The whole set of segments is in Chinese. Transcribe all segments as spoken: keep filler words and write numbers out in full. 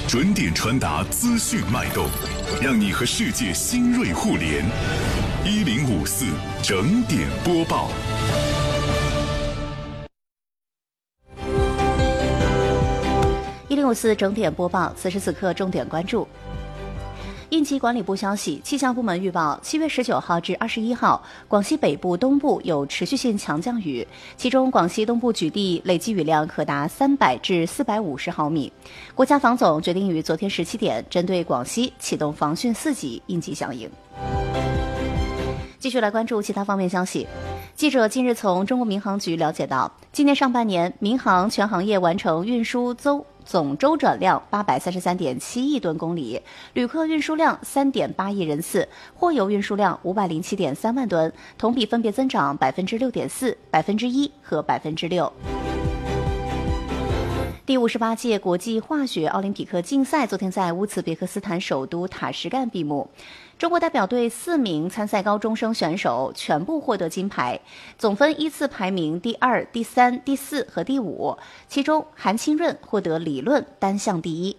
准点传达资讯脉动，让你和世界新锐互联。一零五四整点播报。 一零五四整点播报，此时此刻重点关注。应急管理部消息，气象部门预报，七月十九号至二十一号，广西北部、东部有持续性强降雨，其中广西东部局地累计雨量可达三百至四百五十毫米。国家防总决定于昨天十七点，针对广西启动防汛四级应急响应。继续来关注其他方面消息。记者近日从中国民航局了解到，今年上半年民航全行业完成运输周总周转量八百三十三点七亿吨公里，旅客运输量三点八亿人次，货邮运输量五百零七点三万吨，同比分别增长百分之六点四、百分之一和百分之六。第五十八届国际化学奥林匹克竞赛昨天在乌兹别克斯坦首都塔什干闭幕。中国代表队四名参赛高中生选手全部获得金牌，总分依次排名第二、第三、第四和第五，其中韩清润获得理论单项第一。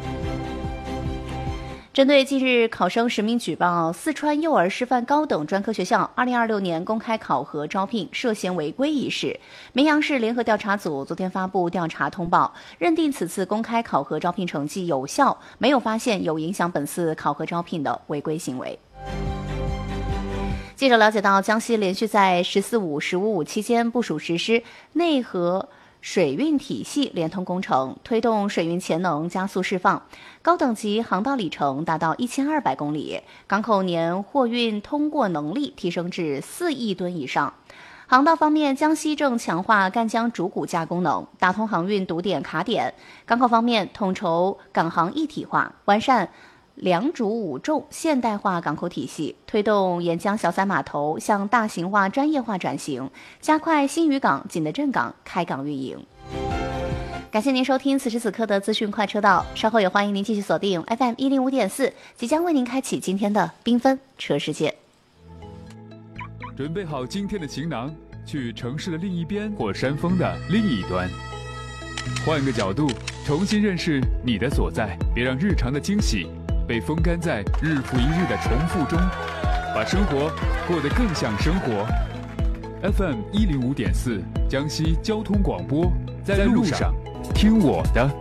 针对近日考生实名举报四川幼儿师范高等专科学校二零二六年公开考核招聘涉嫌违规一事，绵阳市联合调查组昨天发布调查通报，认定此次公开考核招聘成绩有效，没有发现有影响本次考核招聘的违规行为。记者了解到，江西连续在“十四五”“十五五”期间部署实施内河水运体系联通工程，推动水运潜能加速释放，高等级航道里程达到一千二百公里，港口年货运通过能力提升至四亿吨以上。航道方面，江西正强化赣江主骨架功能，打通航运堵点卡点；港口方面，统筹港航一体化，完善两主五重现代化港口体系，推动沿江小散码头向大型化专业化转型，加快新渔港、锦德镇港开港运营。感谢您收听此时此刻的资讯快车道，稍后也欢迎您继续锁定 F M 一零五点四，即将为您开启今天的缤纷车世界。 准备好今天的行囊，去城市的另一边或山峰的另一端，换个角度重新认识你的所在，别让日常的惊喜被风干在日复一日的重复中，把生活过得更像生活。 F M 一零五点四，江西交通广播，在路上听我的。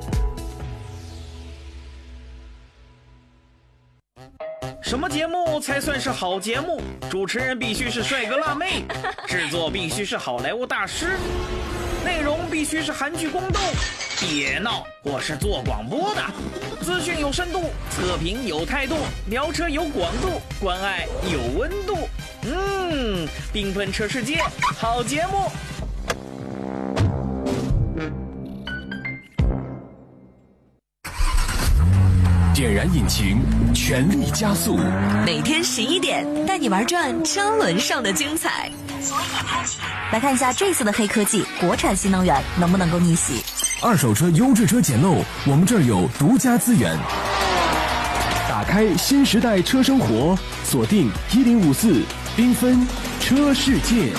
什么节目才算是好节目？主持人必须是帅哥辣妹，制作必须是好莱坞大师，内容必须是韩剧宫斗。别闹，我是做广播的，资讯有深度，测评有态度，聊车有广度，关爱有温度。嗯，缤纷车世界，好节目。 点燃引擎，全力加速。 每天十一点，带你玩转车轮上的精彩。来看一下这次的黑科技，国产新能源能不能够逆袭？ 二手车优质车捡漏，我们这儿有独家资源。打开新时代车生活，锁定一零五四缤纷车世界。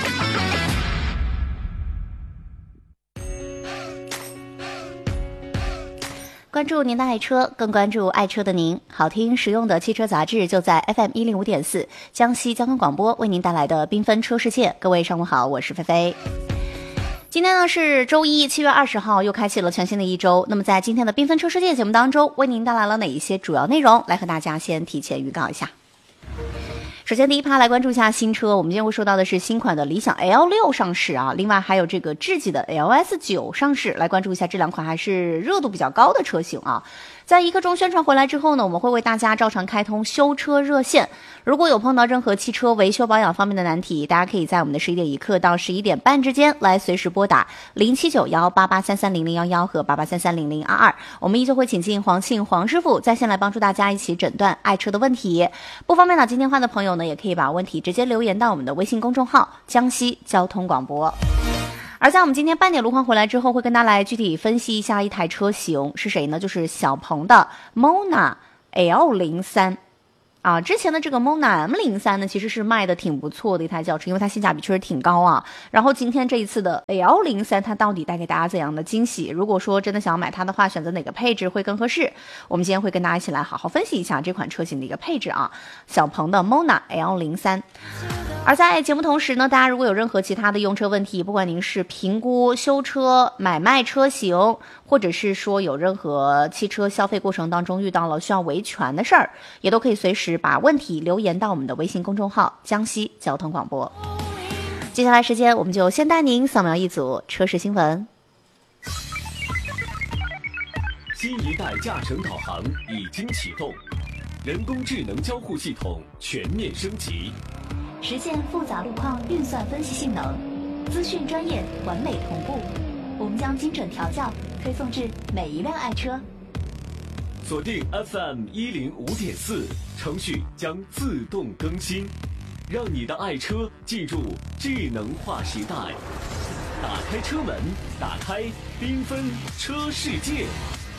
关注您的爱车，更关注爱车的您。好听实用的汽车杂志就在 F M 一零五点四江西交通广播为您带来的缤纷车世界。各位上午好，我是菲菲。今天呢是周一，七月二十号，又开启了全新的一周。那么在今天的缤纷车世界节目当中，为您带来了哪一些主要内容？来和大家先提前预告一下。首先第一趴来关注一下新车，我们今天会说到的是新款的理想 L 六 上市啊，另外还有这个智己的 L S 九 上市，来关注一下这两款还是热度比较高的车型啊。在一刻钟宣传回来之后呢，我们会为大家照常开通修车热线，如果有碰到任何汽车维修保养方面的难题，大家可以在我们的十一点一刻到十一点半之间来随时拨打零七九幺八八三三零零幺幺和八八三三零零二二，我们依旧会请进黄庆黄师傅在线来帮助大家一起诊断爱车的问题。不方便打进电话的朋友呢，也可以把问题直接留言到我们的微信公众号江西交通广播。而在我们今天半点路况回来之后，会跟大家来具体分析一下一台车型是谁呢？就是小鹏的 Mona L 零三。 啊，之前的这个 Mona M 零三 呢，其实是卖的挺不错的一台轿车，因为它性价比确实挺高啊。然后今天这一次的 L 零三，它到底带给大家怎样的惊喜？如果说真的想要买它的话，选择哪个配置会更合适？我们今天会跟大家一起来好好分析一下这款车型的一个配置啊。小鹏的 Mona L 零三。而在节目同时呢，大家如果有任何其他的用车问题，不管您是评估、修车、买卖车型，或者是说有任何汽车消费过程当中遇到了需要维权的事儿，也都可以随时把问题留言到我们的微信公众号江西交通广播。接下来时间我们就先带您扫描一组车市新闻。 新一代驾乘导航已经启动，人工智能交互系统全面升级， 实现复杂路况运算分析性能，资讯专业完美同步。我们将精准调教推送至每一辆爱车。 锁定 F M 一零五点四，程序将自动更新，让你的爱车进入智能化时代。打开车门，打开缤纷车世界。